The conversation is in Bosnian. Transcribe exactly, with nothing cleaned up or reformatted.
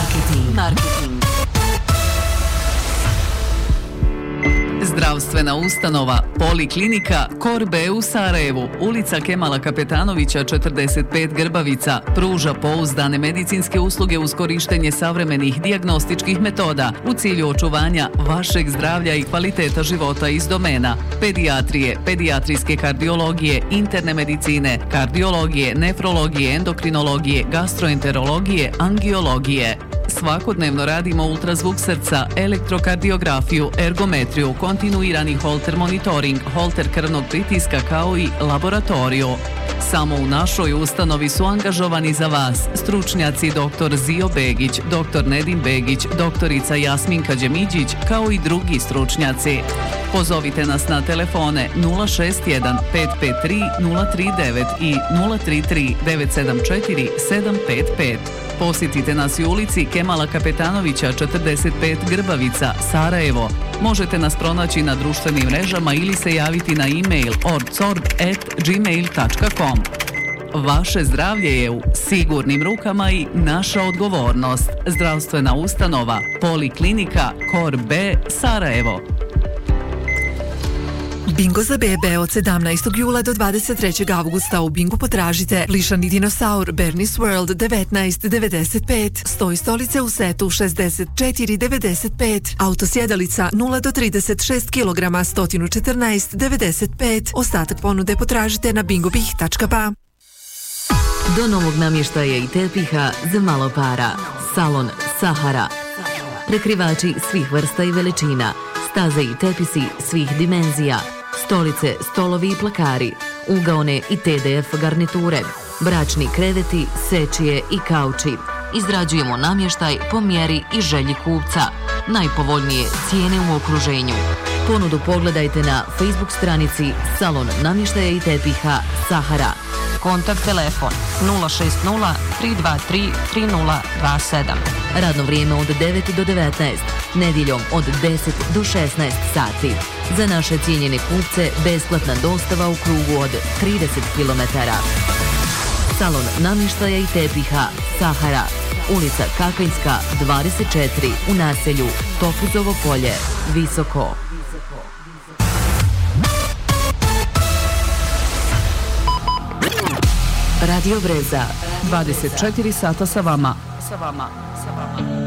Marketing. Marketing. Zdravstvena ustanova Poliklinika Korbe u Sarajevu, ulica Kemala Kapetanovića četrdeset pet Grbavica, pruža pouzdane medicinske usluge uz korištenje savremenih dijagnostičkih metoda u cilju očuvanja vašeg zdravlja i kvaliteta života iz domena pedijatrije, pedijatrijske kardiologije, interne medicine, kardiologije, nefrologije, endokrinologije, gastroenterologije, angiologije. Svakodnevno radimo ultrazvuk srca, elektrokardiografiju, ergometriju, kontinuirani holter monitoring, holter krvnog pritiska kao i laboratoriju. Samo u našoj ustanovi su angažovani za vas stručnjaci doktor Zio Begić, doktor Nedim Begić, doktorica Jasminka Đemiđić kao i drugi stručnjaci. Pozovite nas na telefone nula šest jedan pet pet tri nula tri devet i nula tri tri devet sedam četiri sedam pet pet. Posjetite nas i u ulici Kemala Kapetanovića četrdeset pet Grbavica, Sarajevo. Možete nas pronaći na društvenim mrežama ili se javiti na e-mail orgcorb at gmail dot com. Vaše zdravlje je u sigurnim rukama i naša odgovornost. Zdravstvena ustanova Poliklinika Korbe, Sarajevo. Bingo za bebe od sedamnaestog jula do dvadeset trećeg avgusta. U Bingu potražite plišani dinosaur Bernie's World devetnaest devedeset pet, stoj stolice u setu šezdeset četiri devedeset pet, autosjedalica nula do trideset šest kilograma sto četrnaest devedeset pet. Ostatak ponude potražite na bingobih dot ba. Do novog namještaja i tepiha za malo para. Salon Sahara. Prekrivači svih vrsta i veličina, staze i tepisi svih dimenzija, stolice, stolovi i plakari, ugaone i te de ef garniture, bračni kreveti, sečije i kauči. Izrađujemo namještaj po mjeri i želji kupca. Najpovoljnije cijene u okruženju. Ponudu pogledajte na Facebook stranici Salon namještaja i tepiha Sahara. Kontakt telefon nula šest nula tri dva tri tri nula dva sedam. Radno vrijeme od devet do devetnaest, nedjeljom od deset do šesnaest sati. Za naše cijenjene kupce besplatna dostava u krugu od trideset kilometara. Salon namještaja i tepiha Sahara, ulica Kakanjska dvadeset četiri u naselju Topuzovo polje, Visoko. Radio Breza, dvadeset četiri sata sa vama. Sa vama.